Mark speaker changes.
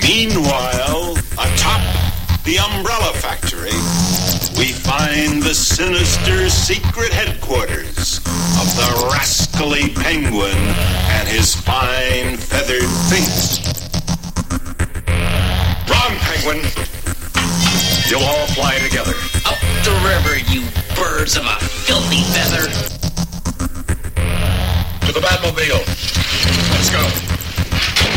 Speaker 1: Meanwhile, atop the Umbrella Factory, we find the sinister secret headquarters of the rascally Penguin and his fine feathered finks. Wrong, Penguin! You'll all fly together.
Speaker 2: Up the river, you birds of a filthy feather!
Speaker 1: To the Batmobile. Let's go.